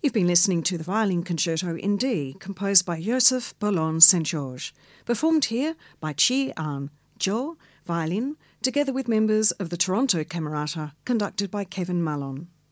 You've been listening to the Violin Concerto in D, composed by Joseph Boulogne St. George, performed here by Chi An Jo, violin, together with members of the Toronto Camerata, conducted by Kevin Mallon.